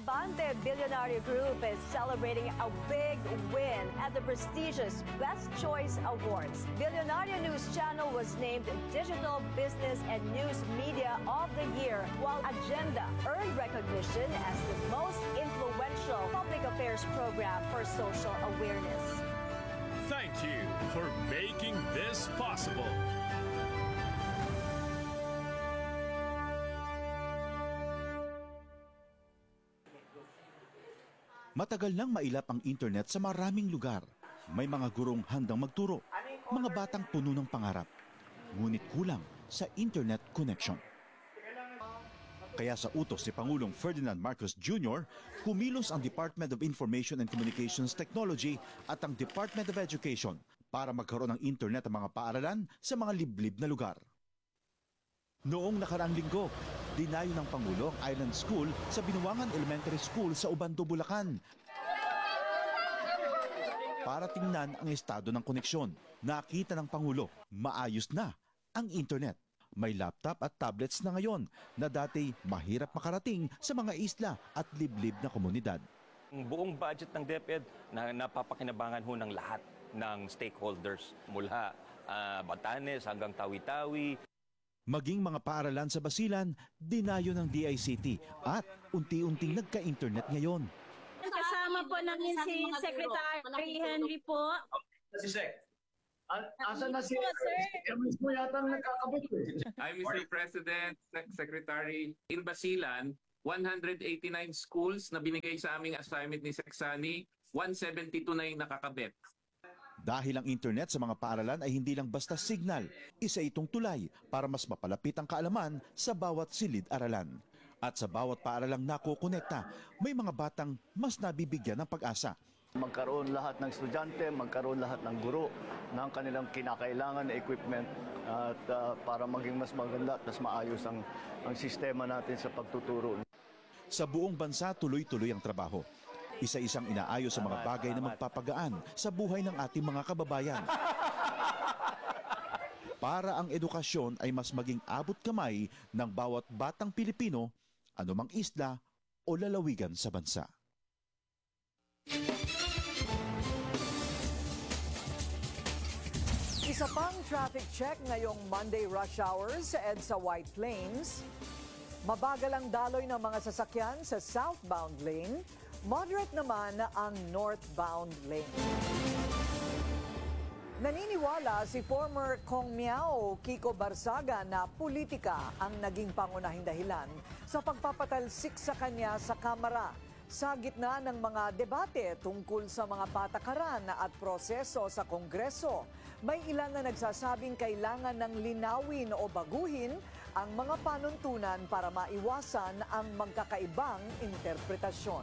Abante Billionaire Group is celebrating a big win at the prestigious Best Choice Awards. Billionaire News Channel was named Digital Business and News Media of the Year, while Agenda earned recognition as the most influential public affairs program for social awareness. Thank you for making this possible. Matagal nang mailap ang internet sa maraming lugar. May mga gurong handang magturo, mga batang puno ng pangarap. Ngunit kulang sa internet connection. Kaya sa utos si Pangulong Ferdinand Marcos Jr., kumilos ang Department of Information and Communications Technology at ang Department of Education para magkaroon ng internet ang mga paaralan sa mga liblib na lugar. Noong nakaraang linggo, dinayo ng Pangulo ang Island School sa Binuangan Elementary School sa Ubando, Bulacan. Para tingnan ang estado ng koneksyon, nakita ng Pangulo, maayos na ang internet. May laptop at tablets na ngayon na dati mahirap makarating sa mga isla at liblib na komunidad. Ang buong budget ng DepEd na napapakinabangan ho ng lahat ng stakeholders mula Batanes hanggang Tawi-Tawi. Maging mga paaralan sa Basilan, dinayo ng DICT at unti-unting nagka-internet ngayon. Kasama po namin si Secretary Henry po. Si Sec. Asan na si Emis mo yata nagkakabit eh. I'm Mr. President, Secretary. In Basilan, 189 schools na binigay sa aming assignment ni Seksani, 172 na yung nakakabit. Dahil ang internet sa mga paaralan ay hindi lang basta signal, isa itong tulay para mas mapalapit ang kaalaman sa bawat silid-aralan. At sa bawat paaralang nakokonekta, may mga batang mas nabibigyan ng pag-asa. Magkaroon lahat ng estudyante, magkaroon lahat ng guro ng kanilang kinakailangan na equipment at para maging mas maganda at mas maayos ang sistema natin sa pagtuturo. Sa buong bansa, tuloy-tuloy ang trabaho. Isa-isang inaayos sa mga bagay na magpapagaan sa buhay ng ating mga kababayan. Para ang edukasyon ay mas maging abot kamay ng bawat batang Pilipino, anumang isla o lalawigan sa bansa. Isa pang traffic check ngayong Monday rush hours sa EDSA White Plains. Mabagal ang daloy ng mga sasakyan sa southbound lane. Moderate naman ang northbound lane. Naniniwala si former Kong Miao Kiko Barsaga na politika ang naging pangunahing dahilan sa pagpapatalsik sa kanya sa Kamara sa gitna ng mga debate tungkol sa mga patakaran at proseso sa Kongreso. May ilan na nagsasabing kailangan ng linawin o baguhin ang mga panuntunan para maiwasan ang magkakaibang interpretasyon.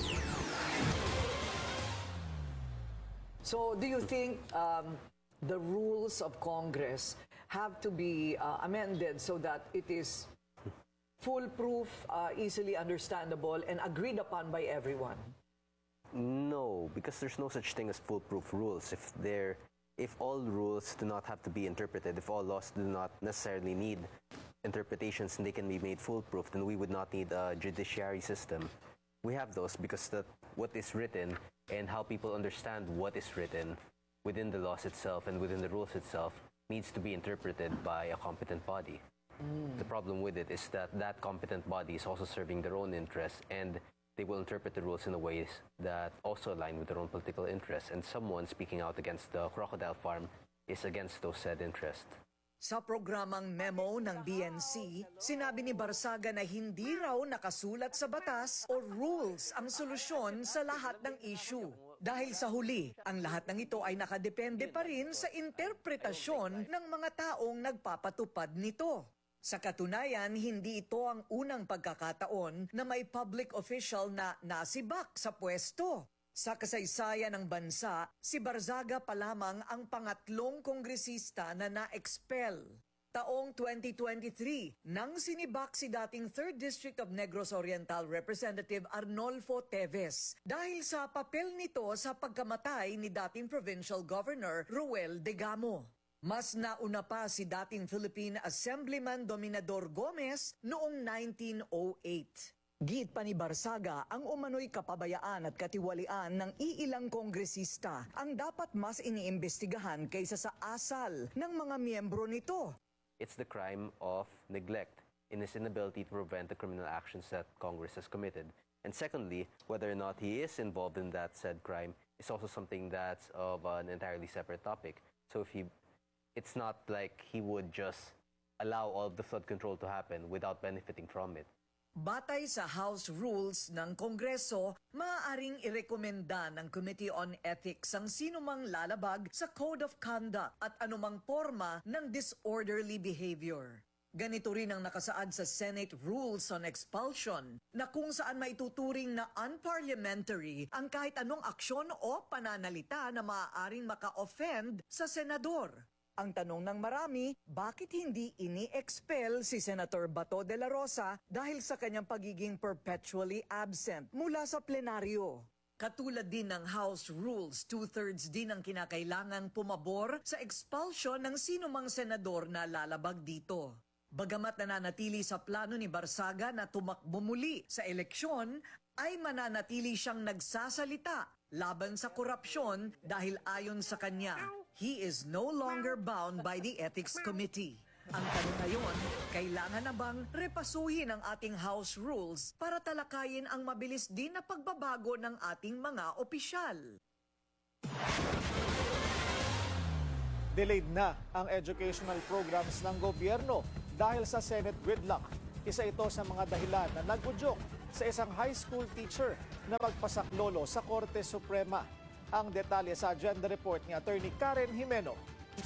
So, do you think the rules of Congress have to be amended so that it is foolproof, easily understandable, and agreed upon by everyone? No, because there's no such thing as foolproof rules. If all rules do not have to be interpreted, if all laws do not necessarily need interpretations and they can be made foolproof, then we would not need a judiciary system. We have those because what is written and how people understand what is written within the laws itself and within the rules itself needs to be interpreted by a competent body. The problem with it is that that competent body is also serving their own interests, and they will interpret the rules in a ways that also align with their own political interests. And someone speaking out against the crocodile farm is against those said interests. Sa programang memo ng BNC, sinabi ni Barsaga na hindi raw nakasulat sa batas o rules ang solusyon sa lahat ng issue. Dahil sa huli, ang lahat ng ito ay nakadepende pa rin sa interpretasyon ng mga taong nagpapatupad nito. Sa katunayan, hindi ito ang unang pagkakataon na may public official na nasibak sa pwesto. Sa kasaysayan ng bansa, si Barzaga pa lamang ang pangatlong kongresista na na-expel. Taong 2023, nang sinibak si dating 3rd District of Negros Oriental Representative Arnolfo Teves dahil sa papel nito sa pagkamatay ni dating Provincial Governor Ruel Degamo. Mas nauna pa si dating Philippine Assemblyman Dominador Gomez noong 1908. Giit pa ni Barsaga ang umano'y kapabayaan at katiwalian ng iilang kongresista ang dapat mas iniimbestigahan kaysa sa asal ng mga miyembro nito. It's the crime of neglect in his inability to prevent the criminal actions that Congress has committed. And secondly, whether or not he is involved in that said crime is also something that's of an entirely separate topic. So it's not like he would just allow all of the flood control to happen without benefiting from it. Batay sa House Rules ng Kongreso, maaaring irekomenda ng Committee on Ethics ang sinumang lalabag sa Code of Conduct at anumang forma ng disorderly behavior. Ganito rin ang nakasaad sa Senate Rules on Expulsion na kung saan maituturing na unparliamentary ang kahit anong aksyon o pananalita na maaaring maka-offend sa senador. Ang tanong ng marami, bakit hindi ini-expel si Senator Bato de la Rosa dahil sa kanyang pagiging perpetually absent mula sa plenaryo? Katulad din ng House Rules, 2/3 din ang kinakailangang pumabor sa expulsion ng sinumang senador na lalabag dito. Bagamat nananatili sa plano ni Barsaga na tumakbo muli sa eleksyon, ay mananatili siyang nagsasalita laban sa korupsyon dahil ayon sa kanya, he is no longer bound by the Ethics Committee. Ang tanong ngayon, kailangan na bang repasuhin ang ating House Rules para talakayin ang mabilis din na pagbabago ng ating mga opisyal? Delayed na ang educational programs ng gobyerno dahil sa Senate gridlock. Isa ito sa mga dahilan na nagudyok sa isang high school teacher na magpasaklolo sa Korte Suprema. Ang detalye sa agenda report ni Attorney Karen Jimeno.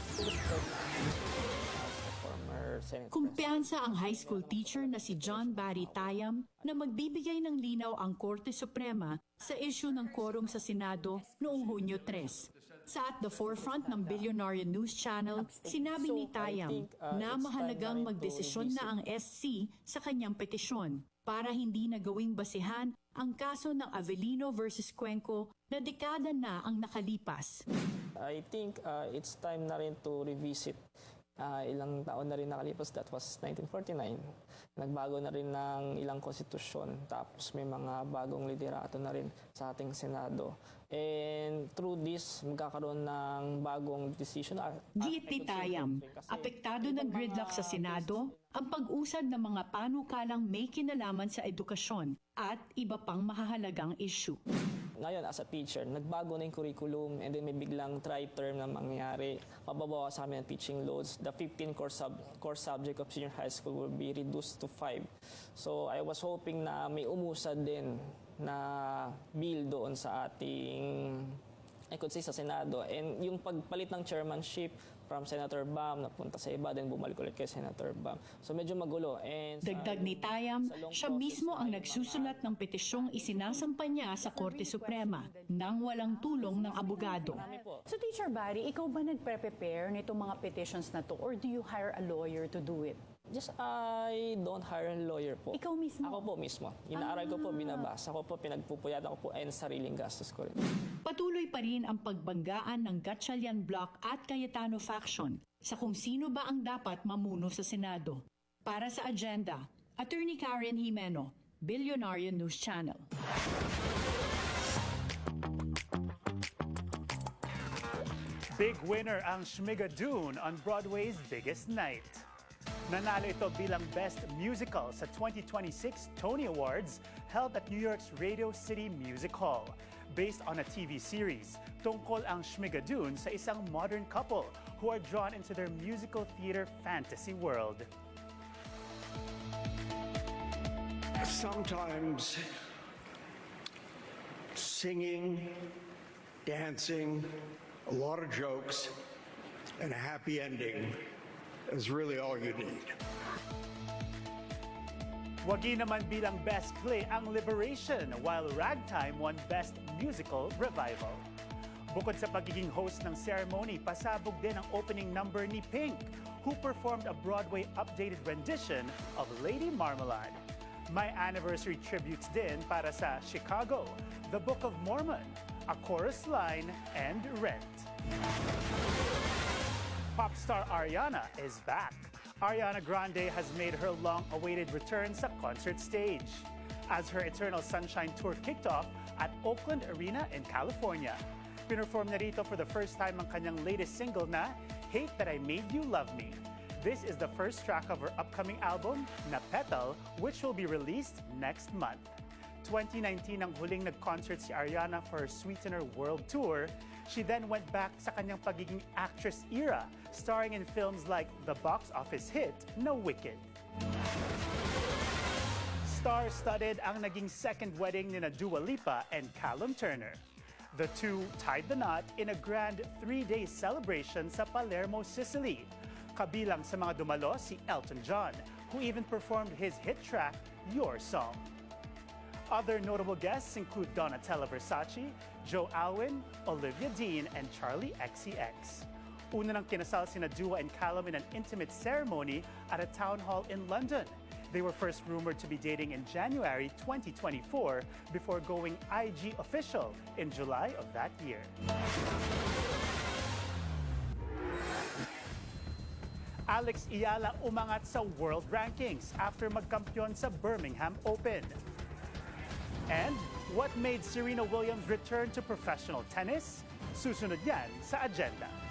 Kumpiyansa ang high school teacher na si John Barry Tayam na magbibigay ng linaw ang Korte Suprema sa issue ng quorum sa Senado noong Hunyo 3. Sa At the Forefront ng Billionaire News Channel, sinabi ni Tayam na mahalagang magdesisyon na ang SC sa kanyang petisyon para hindi na gawing basihan ang kaso ng Avellino versus Cuenco na dekada na ang nakalipas. I think it's time na rin to revisit. Ilang taon na rin nakalipas, that was 1949. Nagbago na rin ng ilang konstitusyon. Tapos may mga bagong liderato na rin sa ating Senado. And through this, magkakaroon ng bagong decision. Giit ni Tayam, apektado ng gridlock sa Senado ang pag-usad ng mga panukalang may kinalaman sa edukasyon at iba pang mahahalagang issue. Ngayon, as a teacher, nagbago na yung curriculum and then may biglang tri-term na mangyayari. Mababawa sa amin ang teaching loads. The 15 core subject of senior high school will be reduced to 5. So I was hoping na may umusad din na bill doon sa ating, I could say, sa Senado. And yung pagpalit ng chairmanship from Senator Bam, napunta sa iba, then bumalik ulit kay Senator Bam. So medyo magulo. And dagdag ni Tayam, siya mismo ang nagsusulat ng petisyong isinasampa niya sa Korte Suprema nang walang tulong ng abogado. So Teacher Barry, ikaw ba nagpre-prepare nitong mga petitions na to or do you hire a lawyer to do it? Just, I don't hire a lawyer po. Ikaw mismo? Ako po mismo. Inaaral ko po, binabasa ko po, pinagpupuyatan ko po, ay sariling gastos ko rin. Patuloy pa rin ang pagbanggaan ng Gatchalian Bloc at Cayetano faction sa kung sino ba ang dapat mamuno sa Senado. Para sa agenda, Attorney Karen Jimeno, Billionaire News Channel. Big winner ang Schmigadoon on Broadway's biggest night. Nanalo ito bilang Best Musical sa 2026 Tony Awards held at New York's Radio City Music Hall. Based on a TV series, tungkol ang Schmigadoon sa isang modern couple who are drawn into their musical theater fantasy world. Sometimes singing, dancing, a lot of jokes, and a happy ending is really all you need. Wagi naman bilang Best Play ang Liberation, while Ragtime won Best Musical Revival. Bukod sa pagiging host ng ceremony, pasabog din ang opening number ni Pink, who performed a Broadway updated rendition of Lady Marmalade. May anniversary tributes din para sa Chicago, The Book of Mormon, A Chorus Line, and Rent. Pop star Ariana is back. Ariana Grande has made her long-awaited return sa concert stage. as her Eternal Sunshine Tour kicked off at Oakland Arena in California. Pinerform na rito for the first time ang kanyang latest single na Hate That I Made You Love Me. This is the first track of her upcoming album, na Petal, which will be released next month. 2019 ang huling nag-concert si Ariana for her Sweetener World Tour. She then went back sa kanyang pagiging actress era, starring in films like the box office hit na Wicked. Star-studded ang naging second wedding ni Dua Lipa and Callum Turner. The two tied the knot in a grand 3-day celebration sa Palermo, Sicily. Kabilang sa mga dumalo si Elton John, who even performed his hit track, Your Song. Other notable guests include Donatella Versace, Joe Alwyn, Olivia Dean, and Charlie XCX. Una nang kinasal sina Dua and Callum in an intimate ceremony at a town hall in London. They were first rumored to be dating in January 2024 before going IG official in July of that year. Alex Iyala umangat sa world rankings after magkampiyon sa Birmingham Open. And what made Serena Williams return to professional tennis? Susunod yan sa agenda.